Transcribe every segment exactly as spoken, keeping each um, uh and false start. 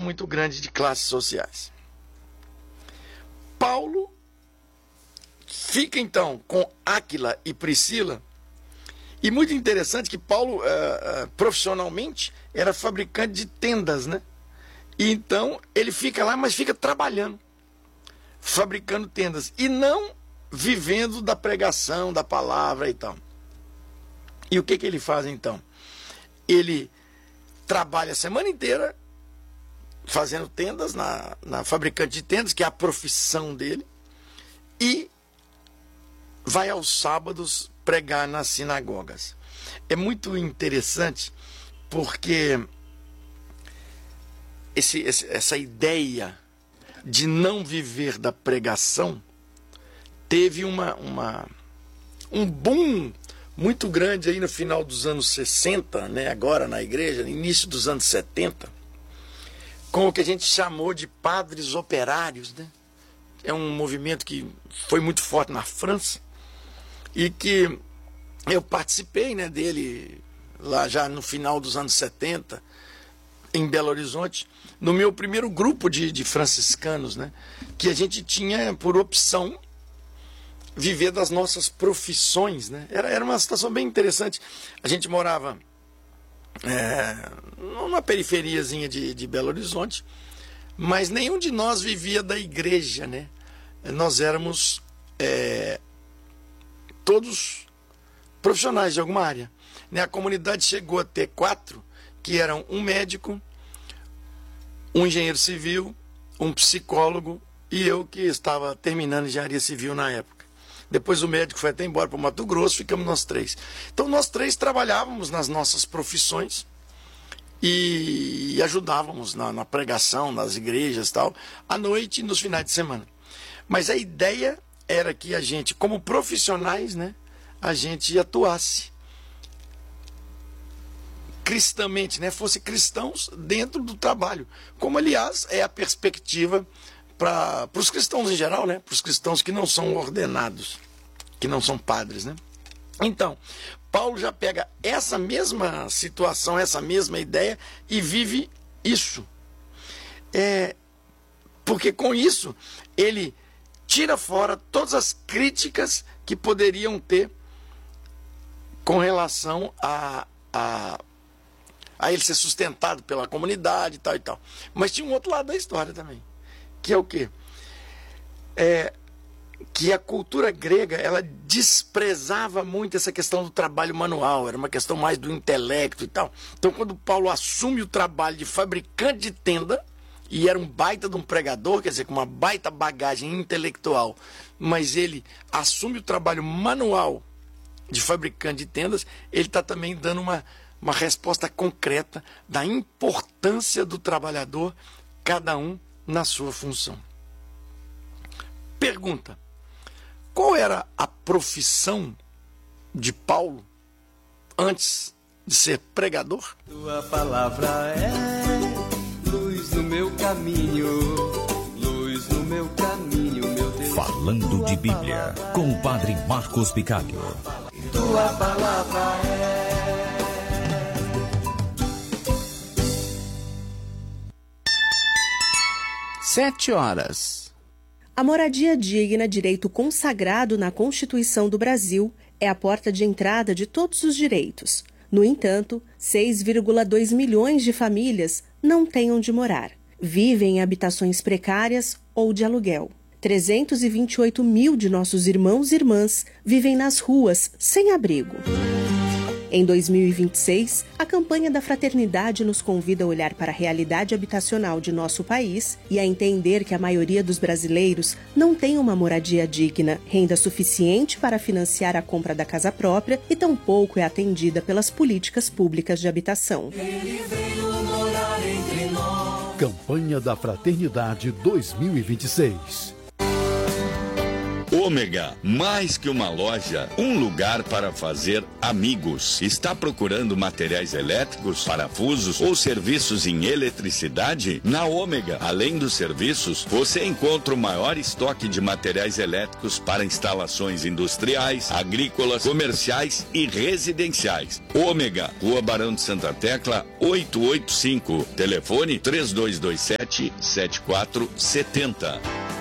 muito grande de classes sociais. Paulo fica então com Áquila e Priscila, e muito interessante que Paulo, uh, uh, profissionalmente, era fabricante de tendas, né? E então ele fica lá, mas fica trabalhando, fabricando tendas, e não vivendo da pregação, da palavra e tal. E o que, que ele faz então? Ele trabalha a semana inteira fazendo tendas na, na fabricante de tendas, que é a profissão dele, e vai aos sábados pregar nas sinagogas. É muito interessante porque esse, esse, essa ideia de não viver da pregação teve uma, uma, um boom muito grande aí no final dos anos sessenta, né, agora na igreja, no início dos anos setenta, com o que a gente chamou de padres operários, né? É um movimento que foi muito forte na França e que eu participei, né, dele lá já no final dos anos setenta, em Belo Horizonte, no meu primeiro grupo de, de franciscanos, né, que a gente tinha por opção viver das nossas profissões, né? Era, era uma situação bem interessante. A gente morava é, numa periferiazinha de, de Belo Horizonte, mas nenhum de nós vivia da igreja, né? Nós éramos é, todos profissionais de alguma área, né? A comunidade chegou a ter quatro, que eram um médico, um engenheiro civil, um psicólogo e eu, que estava terminando engenharia civil na época. Depois o médico foi até embora para o Mato Grosso, ficamos nós três. Então nós três trabalhávamos nas nossas profissões e ajudávamos na, na pregação, nas igrejas e tal, à noite e nos finais de semana. Mas a ideia era que a gente, como profissionais, né, a gente atuasse cristamente, né, fosse cristãos dentro do trabalho. Como, aliás, é a perspectiva para os cristãos em geral, né, para os cristãos que não são ordenados, que não são padres, né? Então, Paulo já pega essa mesma situação, essa mesma ideia e vive isso. É, porque com isso ele tira fora todas as críticas que poderiam ter com relação a, a, a ele ser sustentado pela comunidade e tal e tal. Mas tinha um outro lado da história também, que é o quê? É, que a cultura grega, ela desprezava muito essa questão do trabalho manual, era uma questão mais do intelecto e tal. Então, quando Paulo assume o trabalho de fabricante de tenda, e era um baita de um pregador, quer dizer, com uma baita bagagem intelectual, mas ele assume o trabalho manual de fabricante de tendas, ele está também dando uma, uma resposta concreta da importância do trabalhador, cada um na sua função. Pergunta: qual era a profissão de Paulo antes de ser pregador? Tua palavra é luz no meu caminho, luz no meu caminho, meu Deus. Falando de Bíblia, com o padre Marcos Picalho. Tua palavra é... Sete horas. A moradia digna, direito consagrado na Constituição do Brasil, é a porta de entrada de todos os direitos. No entanto, seis vírgula dois milhões de famílias não têm onde morar. Vivem em habitações precárias ou de aluguel. trezentos e vinte e oito mil de nossos irmãos e irmãs vivem nas ruas, sem abrigo. Em dois mil e vinte e seis, a campanha da Fraternidade nos convida a olhar para a realidade habitacional de nosso país e a entender que a maioria dos brasileiros não tem uma moradia digna, renda suficiente para financiar a compra da casa própria e tampouco é atendida pelas políticas públicas de habitação. Ele veio morar entre nós. Campanha da Fraternidade dois mil e vinte e seis. Ômega, mais que uma loja, um lugar para fazer amigos. Está procurando materiais elétricos, parafusos ou serviços em eletricidade? Na Ômega, além dos serviços, você encontra o maior estoque de materiais elétricos para instalações industriais, agrícolas, comerciais e residenciais. Ômega, Rua Barão de Santa Tecla, oitocentos e oitenta e cinco. Telefone três dois dois sete, sete quatro sete zero.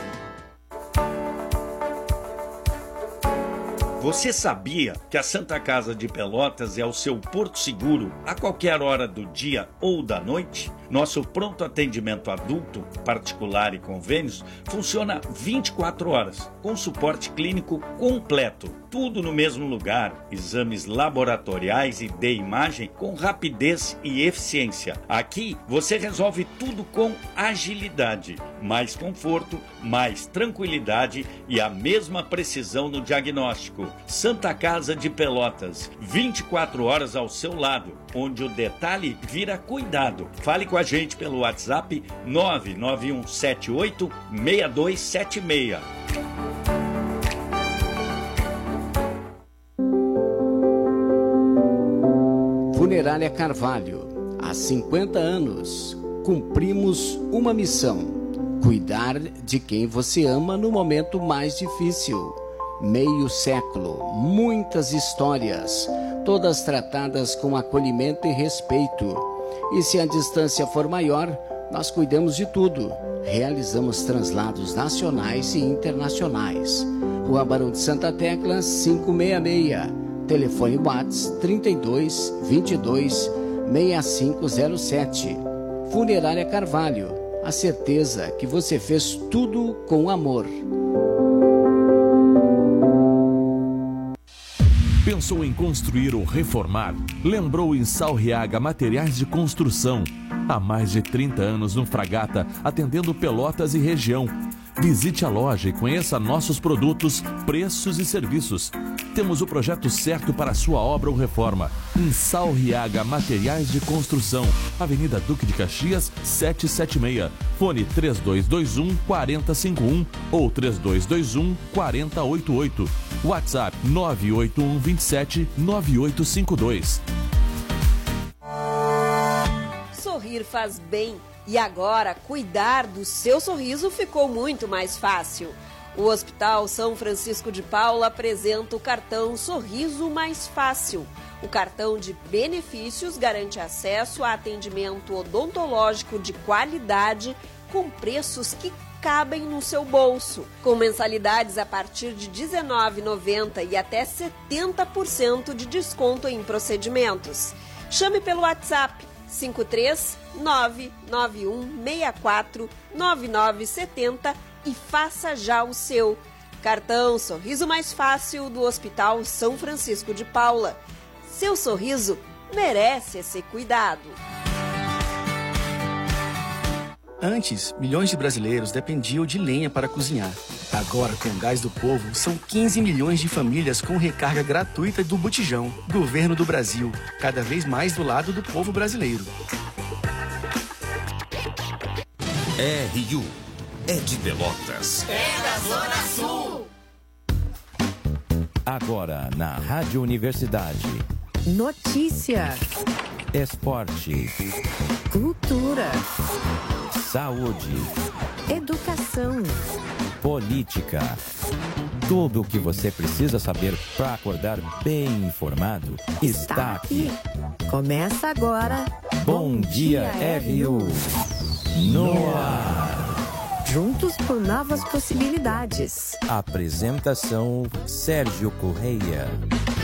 Você sabia que a Santa Casa de Pelotas é o seu porto seguro a qualquer hora do dia ou da noite? Nosso pronto atendimento adulto, particular e convênios funciona vinte e quatro horas, com suporte clínico completo. Tudo no mesmo lugar, exames laboratoriais e de imagem com rapidez e eficiência. Aqui você resolve tudo com agilidade, mais conforto, mais tranquilidade e a mesma precisão no diagnóstico. Santa Casa de Pelotas, vinte e quatro horas ao seu lado, onde o detalhe vira cuidado. Fale com a gente pelo WhatsApp nove nove um sete oito, seis dois sete seis. Funerária Carvalho, há cinquenta anos, cumprimos uma missão: cuidar de quem você ama no momento mais difícil. Meio século, muitas histórias, todas tratadas com acolhimento e respeito. E se a distância for maior, nós cuidamos de tudo. Realizamos translados nacionais e internacionais. Rua Barão de Santa Tecla, quinhentos e sessenta e seis. Telefone WhatsApp trinta e dois, vinte e dois, sessenta e cinco zero sete. Funerária Carvalho, a certeza que você fez tudo com amor. Pensou em construir ou reformar? Lembrou em Salriaga Materiais de Construção. Há mais de trinta anos no Fragata, atendendo Pelotas e região. Visite a loja e conheça nossos produtos, preços e serviços. Temos o projeto certo para a sua obra ou reforma. Em Salriaga Materiais de Construção, Avenida Duque de Caxias, setecentos e setenta e seis. Fone três dois dois um, quatro zero cinco um ou três dois dois um, quatro zero oito oito. WhatsApp nove oito um dois sete, nove oito cinco dois. Sorrir faz bem. E agora, cuidar do seu sorriso ficou muito mais fácil. O Hospital São Francisco de Paula apresenta o cartão Sorriso Mais Fácil. O cartão de benefícios garante acesso a atendimento odontológico de qualidade com preços que cabem no seu bolso, com mensalidades a partir de dezenove reais e noventa centavos e até setenta por cento de desconto em procedimentos. Chame pelo WhatsApp cinco três nove nove um seis quatro nove nove sete zero e faça já o seu. Cartão Sorriso Mais Fácil do Hospital São Francisco de Paula. Seu sorriso merece esse cuidado. Antes, milhões de brasileiros dependiam de lenha para cozinhar. Agora, com o Gás do Povo, são quinze milhões de famílias com recarga gratuita do botijão. Governo do Brasil, cada vez mais do lado do povo brasileiro. R U é de Pelotas. É da Zona Sul. Agora na Rádio Universidade. Notícia. Esporte. Cultura. Saúde. Educação. Política. Tudo o que você precisa saber para acordar bem informado está, está aqui. Começa agora. Bom, Bom dia, dia R U. No ar. Juntos por novas possibilidades. Apresentação Sérgio Correia.